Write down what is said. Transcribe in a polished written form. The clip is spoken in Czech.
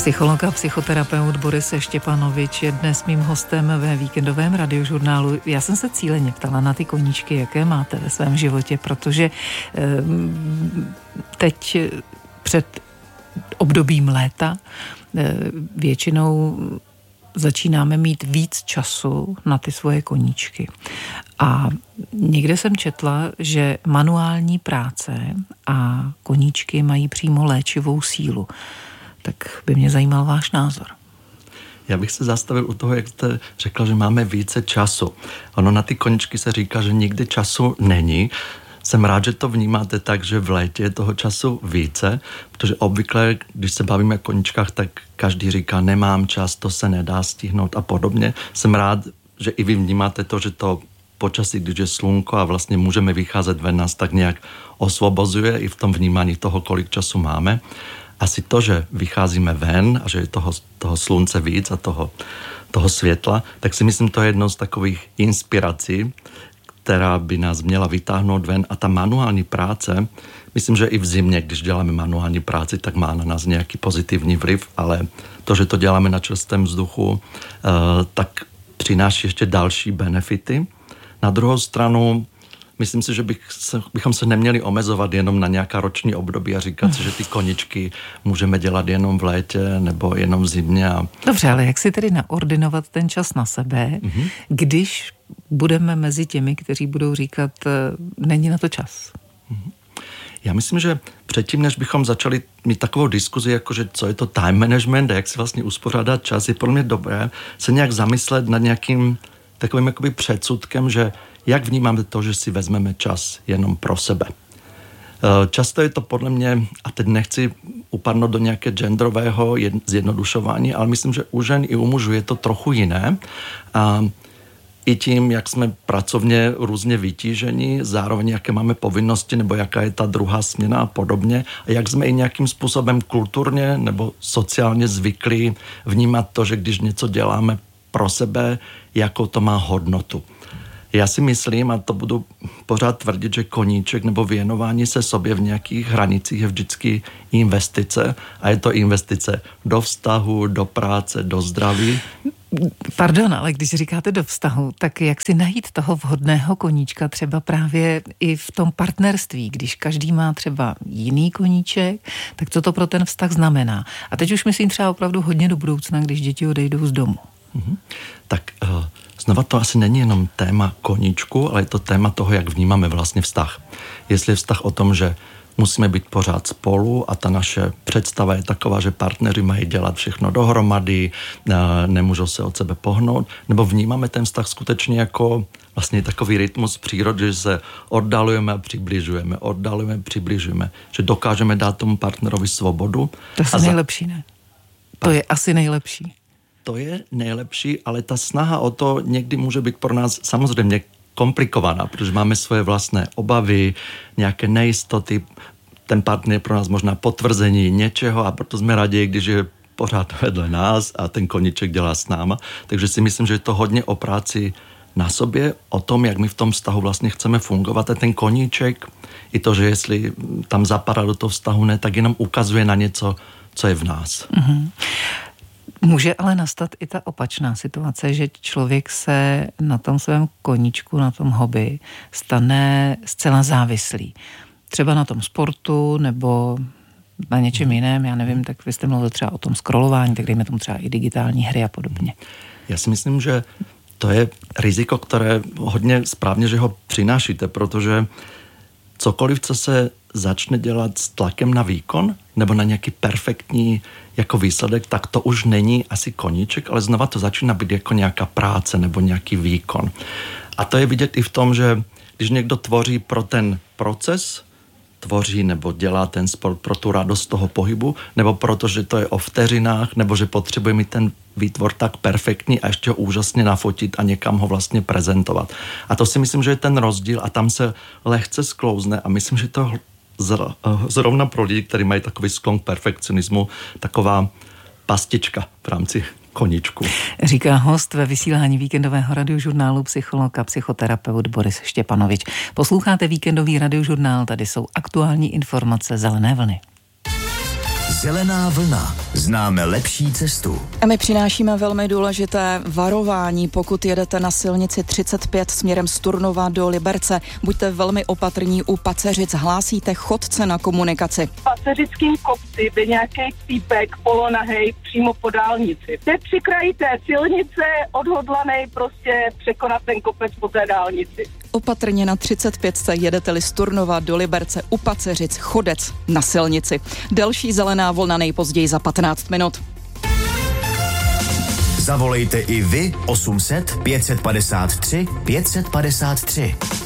Psycholog a psychoterapeut Boris Štěpanovič je dnes mým hostem ve víkendovém radiožurnálu. Já jsem se cíleně ptala na ty koníčky, jaké máte ve svém životě, protože teď před obdobím léta většinou začínáme mít víc času na ty svoje koníčky. A někde jsem četla, že manuální práce a koníčky mají přímo léčivou sílu. Tak by mě zajímal váš názor. Já bych se zastavil u toho, jak jste řekla, že máme více času. Ono na ty koníčky se říká, že nikdy času není. Jsem rád, že to vnímáte tak, že v létě je toho času více, protože obvykle, když se bavíme o koníčkách, tak každý říká, nemám čas, to se nedá stihnout a podobně. Jsem rád, že i vy vnímáte to, že to počasí, když je slunko a vlastně můžeme vycházet ven, nás tak nějak osvobozuje i v tom vnímání toho, kolik času máme. Asi to, že vycházíme ven a že je toho slunce víc a toho světla, tak si myslím, to je jedno z takových inspirací, která by nás měla vytáhnout ven. A ta manuální práce, myslím, že i v zimě, když děláme manuální práci, tak má na nás nějaký pozitivní vliv, ale to, že to děláme na čerstvém vzduchu, tak přináší ještě další benefity. Na druhou stranu, myslím si, že bychom se neměli omezovat jenom na nějaká roční období a říkat si, že ty koníčky můžeme dělat jenom v létě nebo jenom v zimě. Dobře, ale jak si tedy naordinovat ten čas na sebe, když budeme mezi těmi, kteří budou říkat, není na to čas? Já myslím, že předtím, než bychom začali mít takovou diskuzi, jakože co je to time management a jak si vlastně uspořádat čas, je pro mě dobré se nějak zamyslet nad nějakým takovým jakoby předsudkem, že jak vnímáme to, že si vezmeme čas jenom pro sebe. Často je to podle mě, a teď nechci upadnout do nějaké genderového zjednodušování, ale myslím, že u žen i u mužů je to trochu jiné. A i tím, jak jsme pracovně různě vytíženi, zároveň jaké máme povinnosti, nebo jaká je ta druhá směna a podobně, a jak jsme i nějakým způsobem kulturně nebo sociálně zvyklí vnímat to, že když něco děláme pro sebe, jakou to má hodnotu. Já si myslím, a to budu pořád tvrdit, že koníček nebo věnování se sobě v nějakých hranicích je vždycky investice a je to investice do vztahu, do práce, do zdraví. Pardon, ale když říkáte do vztahu, tak jak si najít toho vhodného koníčka třeba právě i v tom partnerství, když každý má třeba jiný koníček, tak co to pro ten vztah znamená? A teď už myslím třeba opravdu hodně do budoucna, když děti odejdou z domu. Tak znova to asi není jenom téma koníčku, ale je to téma toho, jak vnímáme vlastně vztah. Jestli je vztah o tom, že musíme být pořád spolu a ta naše představa je taková, že partneři mají dělat všechno dohromady, nemůžou se od sebe pohnout, nebo vnímáme ten vztah skutečně jako vlastně takový rytmus přírody, že se oddalujeme a přibližujeme, že dokážeme dát tomu partnerovi svobodu. To je nejlepší, ne? To je asi nejlepší. To je nejlepší, ale ta snaha o to někdy může být pro nás samozřejmě komplikovaná, protože máme svoje vlastné obavy, nějaké nejistoty, ten partner je pro nás možná potvrzení něčeho a proto jsme raději, když je pořád vedle nás a ten koníček dělá s náma. Takže si myslím, že je to hodně o práci na sobě, o tom, jak my v tom vztahu vlastně chceme fungovat a ten koníček, i to, že jestli tam zapadá do toho vztahu ne, tak jenom ukazuje na něco, co je v nás. Může ale nastat i ta opačná situace, že člověk se na tom svém koníčku, na tom hobby stane zcela závislý. Třeba na tom sportu nebo na něčem jiném, já nevím, tak vy jste mluvil třeba o tom scrollování, tak dejme tomu třeba i digitální hry a podobně. Já si myslím, že to je riziko, které hodně správně, že ho přinášíte, protože cokoliv, co se začne dělat s tlakem na výkon nebo na nějaký perfektní jako výsledek, tak to už není asi koníček, ale znova to začíná být jako nějaká práce nebo nějaký výkon. A to je vidět i v tom, že když někdo tvoří pro ten proces, tvoří nebo dělá ten sport pro tu radost toho pohybu, nebo protože to je o vteřinách, nebo že potřebuje mít ten výtvor tak perfektní a ještě ho úžasně nafotit a někam ho vlastně prezentovat. A to si myslím, že je ten rozdíl a tam se lehce sklouzne a myslím, že to zrovna pro lidi, kteří mají takový sklon k perfekcionismu, taková pastička v rámci koníčku. Říká host ve vysílání víkendového radiožurnálu psycholog a psychoterapeut Boris Štěpanovič. Posloucháte víkendový radiožurnál, tady jsou aktuální informace Zelené vlny. Zelená vlna. Známe lepší cestu. A my přinášíme velmi důležité varování, pokud jedete na silnici 35 směrem z Turnova do Liberce. Buďte velmi opatrní u Paceřic, hlásíte chodce na komunikaci. V Paceřickém kopci by nějaký týpek polonahej přímo po dálnici. Jste při kraji té silnice odhodlanej prostě překonat ten kopec po té dálnici. Opatrně na 35 jedete-li z Turnova do Liberce, u Paceřic chodec na silnici. Další zelená vlna nejpozději za 15 minut. Zavolejte i vy 800 553 553.